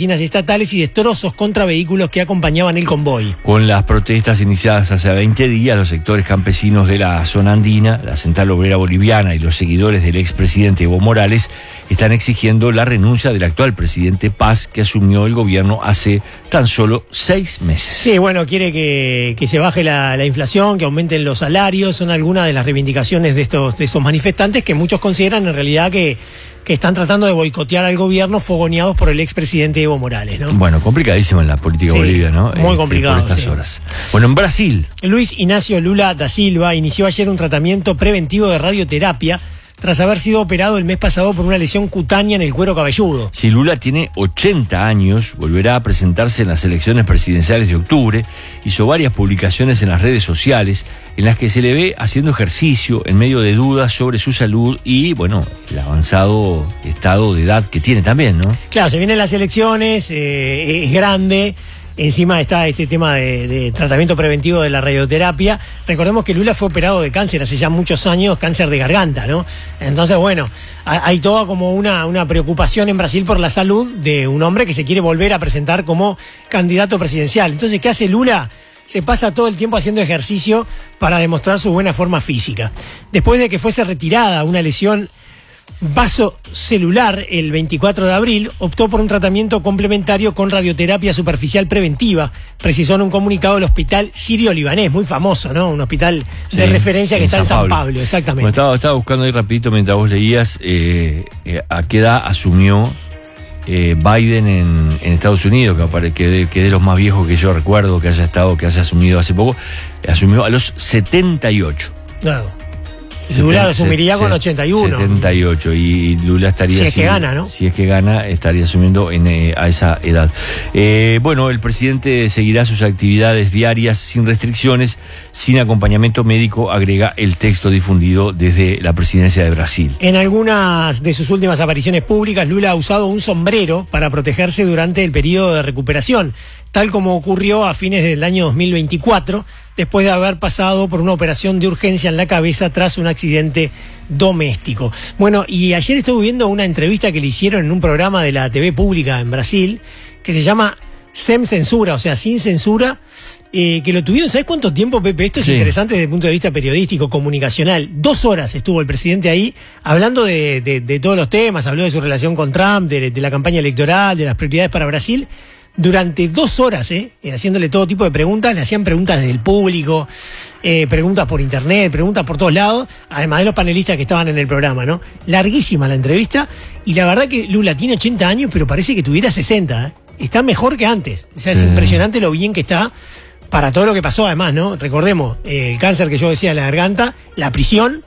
oficinas estatales y destrozos contra vehículos que acompañaban el convoy. Con las protestas iniciadas hace 20 días, los sectores campesinos de la zona andina, la Central Obrera Boliviana y los seguidores del expresidente Evo Morales están exigiendo la renuncia del actual presidente Paz, que asumió el gobierno hace tan solo 6 meses. Sí, bueno, quiere que se baje la inflación, que aumenten los salarios, son algunas de las reivindicaciones de estos manifestantes que muchos consideran en realidad que están tratando de boicotear al gobierno fogoneados por el expresidente Evo Morales, ¿no? Bueno, complicadísimo en la política boliviana, ¿no? Muy complicado. Por estas horas. Bueno, en Brasil. Luis Inácio Lula da Silva inició ayer un tratamiento preventivo de radioterapia tras haber sido operado el mes pasado por una lesión cutánea en el cuero cabelludo. Si Lula tiene 80 años, volverá a presentarse en las elecciones presidenciales de octubre. Hizo varias publicaciones en las redes sociales en las que se le ve haciendo ejercicio en medio de dudas sobre su salud y, bueno, el avanzado estado de edad que tiene también, ¿no? Claro, se vienen las elecciones, es grande. Encima está este tema de tratamiento preventivo de la radioterapia. Recordemos que Lula fue operado de cáncer hace ya muchos años, cáncer de garganta, ¿no? Entonces, bueno, hay toda como una preocupación en Brasil por la salud de un hombre que se quiere volver a presentar como candidato presidencial. Entonces, ¿qué hace Lula? Se pasa todo el tiempo haciendo ejercicio para demostrar su buena forma física. Después de que fuese retirada una lesión vasocelular el 24 de abril, optó por un tratamiento complementario con radioterapia superficial preventiva, precisó en un comunicado el hospital sirio-libanés, muy famoso, ¿no? Un hospital de referencia que está en San Pablo, exactamente. Bueno, estaba buscando ahí rapidito mientras vos leías a qué edad asumió Biden en Estados Unidos, que de los más viejos que yo recuerdo que haya asumido hace poco, asumió a los 78. Claro. Lula asumiría con 81. 78, y Lula estaría... Si es que gana, ¿no? Si es que gana, estaría asumiendo a esa edad. Bueno, el presidente seguirá sus actividades diarias sin restricciones, sin acompañamiento médico, agrega el texto difundido desde la presidencia de Brasil. En algunas de sus últimas apariciones públicas, Lula ha usado un sombrero para protegerse durante el periodo de recuperación, tal como ocurrió a fines del año 2024, después de haber pasado por una operación de urgencia en la cabeza tras un accidente doméstico. Bueno, y ayer estuve viendo una entrevista que le hicieron en un programa de la TV pública en Brasil, que se llama Sem Censura, o sea, sin censura, que lo tuvieron, ¿sabes cuánto tiempo, Pepe? Esto es interesante desde el punto de vista periodístico, comunicacional. 2 horas estuvo el presidente ahí, hablando de todos los temas, habló de su relación con Trump, de la campaña electoral, de las prioridades para Brasil. Durante 2 horas, haciéndole todo tipo de preguntas, le hacían preguntas desde el público, preguntas por internet, preguntas por todos lados, además de los panelistas que estaban en el programa, ¿no? Larguísima la entrevista, y la verdad que Lula tiene 80 años, pero parece que tuviera 60, Está mejor que antes, o sea, es impresionante lo bien que está para todo lo que pasó además, ¿no? Recordemos, el cáncer que yo decía de la garganta, la prisión,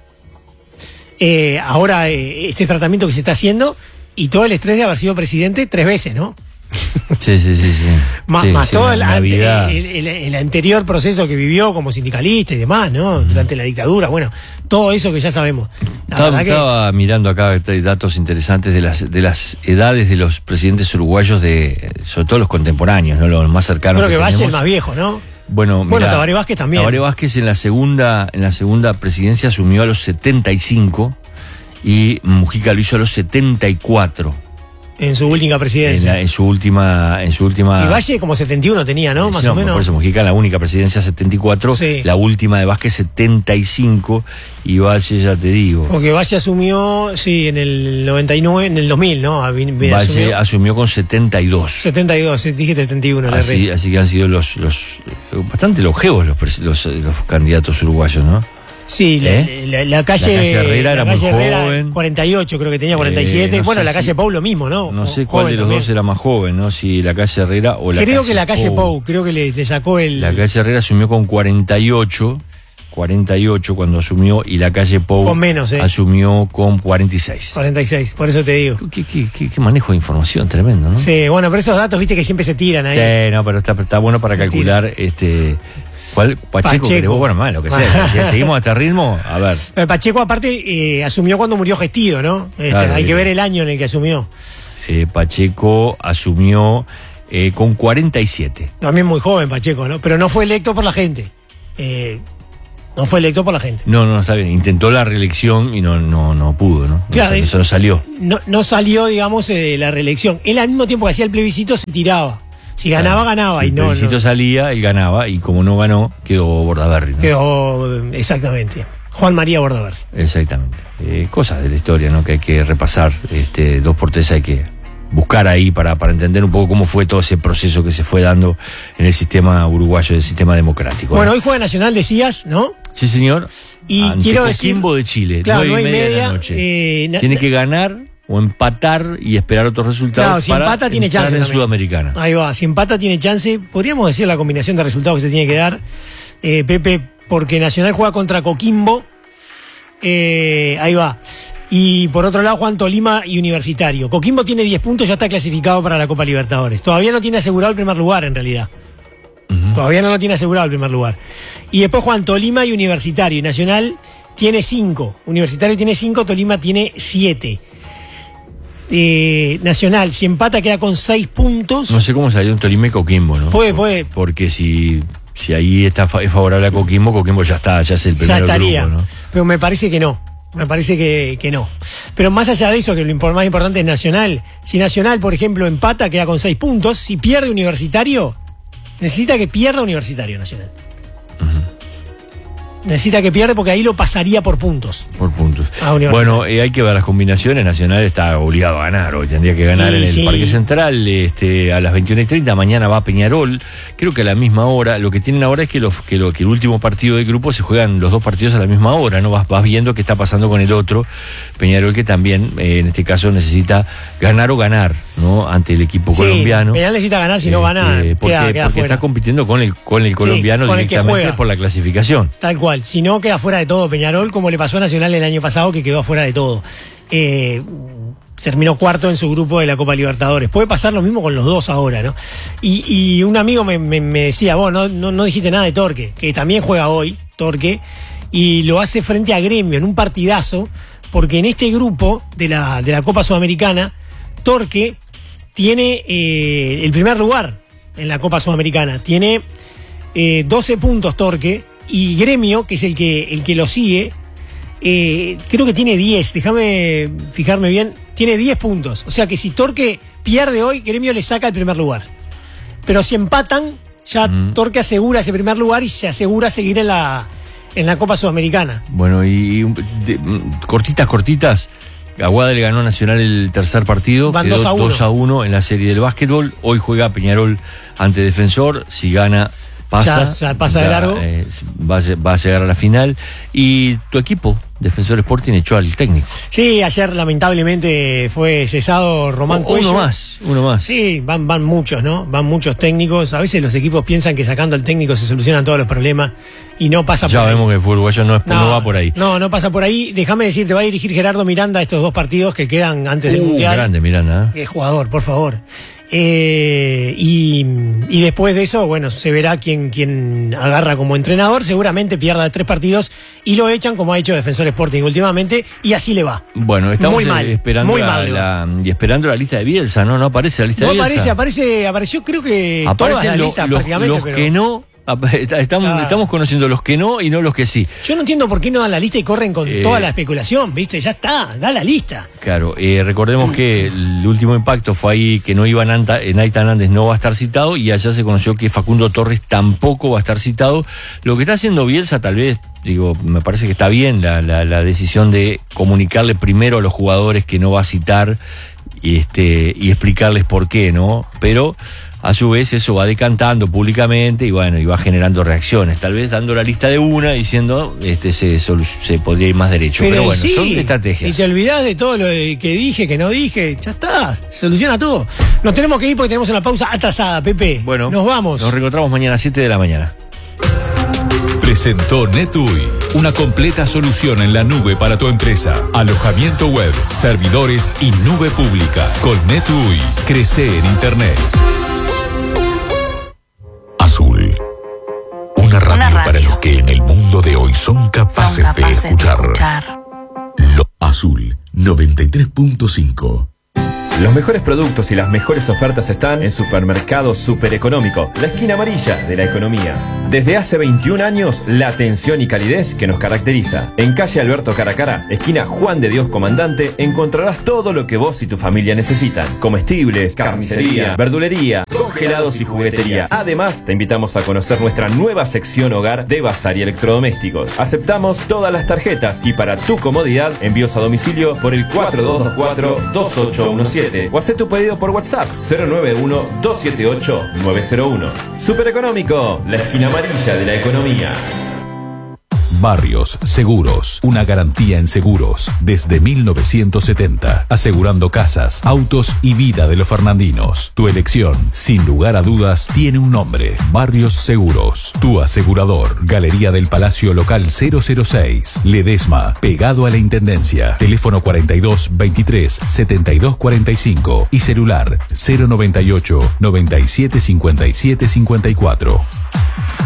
ahora este tratamiento que se está haciendo, y todo el estrés de haber sido presidente 3 veces, ¿no? Sí. Más todo el anterior proceso que vivió como sindicalista y demás, ¿no? Durante la dictadura, bueno, todo eso que ya sabemos. Estaba mirando acá datos interesantes de las edades de los presidentes uruguayos, sobre todo los contemporáneos, ¿no? Los más cercanos. Creo que Valle el más viejo, ¿no? Bueno, Tabaré Vázquez también. Tabaré Vázquez en la segunda presidencia asumió a los 75 y Mujica lo hizo a los 74. En su última presidencia. En su última. Y Valle como 71 tenía, ¿no? Más o menos. Por eso Mujica la única presidencia 74, la última de Vázquez 75, y Valle ya te digo. Porque Valle asumió, en el 99, en el 2000, ¿no? Valle asumió con 72. 72, dije 71. Así que han sido los bastante longevos los candidatos uruguayos, ¿no? Sí, la calle Herrera era muy joven. 48, creo que tenía 47. Bueno, la calle Pou lo mismo, ¿no? No sé cuál de los dos era más joven, ¿no? Si la calle Herrera o la calle Pou. Creo que la calle Pou, creo que le sacó el... La calle Herrera asumió con 48 cuando asumió, y la calle Pou con menos, asumió con 46. 46, por eso te digo. ¿Qué manejo de información tremendo, ¿no? Sí, bueno, pero esos datos, viste que siempre se tiran ahí. Sí, no, pero está bueno para calcular ¿Cuál? Pacheco. Pero bueno, lo que sea. Si seguimos a este ritmo, a ver. Pacheco, aparte, asumió cuando murió Gestido, ¿no? Claro, hay que ver el año en el que asumió. Pacheco asumió con 47. También muy joven Pacheco, ¿no? Pero no fue electo por la gente. No fue electo por la gente. No, está bien. Intentó la reelección y no pudo, ¿no? Claro, Eso no salió. No salió, digamos, de la reelección. Él al mismo tiempo que hacía el plebiscito se tiraba. Si ganaba, ganaba. Si y el plebiscito salía, él ganaba. Y como no ganó, quedó Bordaberry, ¿no? Quedó, exactamente. Juan María Bordaberry. Exactamente. Cosas de la historia, ¿no? Que hay que repasar. 2x3 hay que buscar ahí para entender un poco cómo fue todo ese proceso que se fue dando en el sistema uruguayo, el sistema democrático. Bueno, hoy juega Nacional, decías, ¿no? Sí, señor. Y ante quiero decir, Coquimbo de Chile, claro, 9:30 de la noche. Tiene que ganar o empatar y esperar otros resultados. Claro, si para empata tiene chance en también. Sudamericana. Ahí va, si empata tiene chance. Podríamos decir la combinación de resultados que se tiene que dar, Pepe, porque Nacional juega contra Coquimbo. Ahí va. Y por otro lado juegan Tolima y Universitario. Coquimbo tiene 10 puntos, ya está clasificado para la Copa Libertadores. Todavía no tiene asegurado el primer lugar, en realidad. Todavía no lo tiene asegurado el primer lugar. Y después juegan Tolima y Universitario. Y Nacional tiene 5. Universitario tiene 5, Tolima tiene 7. Nacional, si empata, queda con 6 puntos. No sé cómo salió un Tolima y Coquimbo, ¿no? Puede. Porque si ahí es favorable a Coquimbo ya está, ya es el primer grupo, ¿no? Pero me parece que no. Me parece que no. Pero más allá de eso, que lo más importante es Nacional. Si Nacional, por ejemplo, empata, queda con 6 puntos. Si pierde Universitario, necesita que pierda Universitario Nacional. Necesita que pierda porque ahí lo pasaría por puntos. Bueno, hay que ver las combinaciones. Nacional está obligado a ganar hoy. Tendría que ganar en el Parque Central a las 21:30. Mañana va a Peñarol. Creo que a la misma hora. Lo que tienen ahora es que el último partido del grupo se juegan los dos partidos a la misma hora, ¿no? Vas viendo qué está pasando con el otro. Peñarol, que también en este caso necesita ganar o ganar, ¿no? Ante el equipo colombiano. Peñarol necesita ganar, si no gana, porque está compitiendo con el colombiano con directamente por la clasificación. Tal cual. Si no, queda fuera de todo Peñarol, como le pasó a Nacional el año pasado, que quedó fuera de todo. Terminó cuarto en su grupo de la Copa Libertadores. Puede pasar lo mismo con los dos ahora, ¿no? Y un amigo me decía, vos no dijiste nada de Torque, que también juega hoy, Torque, y lo hace frente a Gremio en un partidazo, porque en este grupo de la Copa Sudamericana, Torque tiene el primer lugar en la Copa Sudamericana. Tiene 12 puntos Torque, y Gremio, que es el que lo sigue, creo que tiene 10, déjame fijarme bien, tiene 10 puntos. O sea que si Torque pierde hoy, Gremio le saca el primer lugar. Pero si empatan, ya Torque asegura ese primer lugar y se asegura seguir en la Copa Sudamericana. Bueno, cortitas. Aguada le ganó a Nacional el tercer partido. Van quedó 2-1 en la serie del básquetbol. Hoy juega Peñarol ante Defensor. Si gana, pasa. Ya pasa de largo. Va a llegar a la final. Y tu equipo, Defensor Sporting, echó al técnico. Sí, ayer lamentablemente fue cesado Román Cuello. Uno más. Sí, van muchos, ¿no? Van muchos técnicos. A veces los equipos piensan que sacando al técnico se solucionan todos los problemas y no pasa por ahí. Ya vemos que el fútbol uruguayo no va por ahí. No pasa por ahí. Déjame decirte, va a dirigir Gerardo Miranda estos 2 partidos que quedan antes del Mundial. Grande Miranda. Qué jugador, por favor. Y después de eso, bueno, se verá quién agarra como entrenador. Seguramente pierda 3 partidos y lo echan, como ha hecho Defensor Sporting últimamente, y así le va. Bueno, estamos esperando esperando la lista de Bielsa, ¿no? No aparece la lista de Bielsa. Apareció creo que todas las listas prácticamente. Los que no, estamos conociendo los que no y no los que sí. Yo no entiendo por qué no dan la lista y corren con toda la especulación, ¿viste? Ya está, da la lista. Claro, recordemos que el último impacto fue ahí que no iba Nathan Andes, no va a estar citado, y allá se conoció que Facundo Torres tampoco va a estar citado. Lo que está haciendo Bielsa, tal vez, me parece que está bien la decisión de comunicarle primero a los jugadores que no va a citar y explicarles por qué, ¿no? Pero a su vez eso va decantando públicamente y va generando reacciones, tal vez dando la lista de una, diciendo se podría ir más derecho, pero bueno, sí, son estrategias. Y te olvidás de todo lo que dije, que no dije, ya está, se soluciona todo. Nos tenemos que ir porque tenemos una pausa atrasada, Pepe. Bueno, nos vamos. Nos reencontramos mañana a 7 de la mañana. Presentó NetUI, una completa solución en la nube para tu empresa. Alojamiento web, servidores y nube pública. Con NetUI, crece en Internet. Azul. Una radio para los que en el mundo de hoy son capaces de escuchar. Lo Azul 93.5. Los mejores productos y las mejores ofertas están en Supermercado Supereconómico, la esquina amarilla de la economía. Desde hace 21 años, la atención y calidez que nos caracteriza. En calle Alberto Caracara, esquina Juan de Dios Comandante, encontrarás todo lo que vos y tu familia necesitan. Comestibles, carnicería, verdulería, congelados y juguetería. Además, te invitamos a conocer nuestra nueva sección hogar de bazar y electrodomésticos. Aceptamos todas las tarjetas y para tu comodidad, envíos a domicilio por el 4224-2817 o haz tu pedido por WhatsApp 091-278-901. Supereconómico, la esquina amarilla de la economía. Barrios Seguros, una garantía en seguros desde 1970, asegurando casas, autos y vida de los fernandinos. Tu elección, sin lugar a dudas, tiene un nombre: Barrios Seguros, tu asegurador. Galería del Palacio Local 006, Ledesma, pegado a la Intendencia. Teléfono 42 23 72 45 y celular 098 97 57 54.